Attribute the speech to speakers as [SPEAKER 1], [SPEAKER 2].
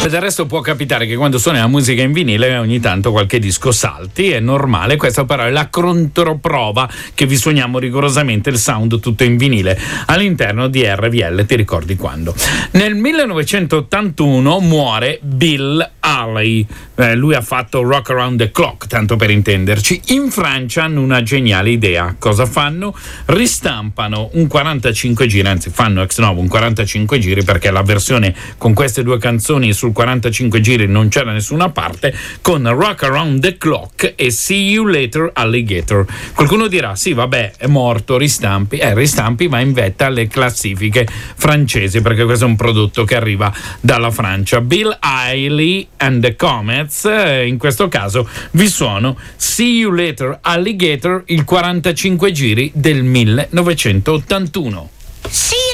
[SPEAKER 1] Del resto può capitare che quando suoni la musica in vinile ogni tanto qualche disco salti, è normale. Questa però è la controprova che vi suoniamo rigorosamente il sound tutto in vinile all'interno di RVL. Ti ricordi quando? Nel 1981 muore Bill Haley. Lui ha fatto Rock Around the Clock, tanto per intenderci. In Francia hanno una geniale idea. Cosa fanno? Ristampano un 45 giri, anzi fanno ex novo un 45 giri, perché la versione con queste due canzoni sul 45 giri non c'è da nessuna parte, con Rock Around the Clock e See You Later Alligator. Qualcuno dirà sì vabbè è morto, ristampi va in vetta alle classifiche francesi, perché questo è un prodotto che arriva dalla Francia. Bill Haley and the Comets, in questo caso vi suono See You Later Alligator, il 45 giri del 1981.
[SPEAKER 2] See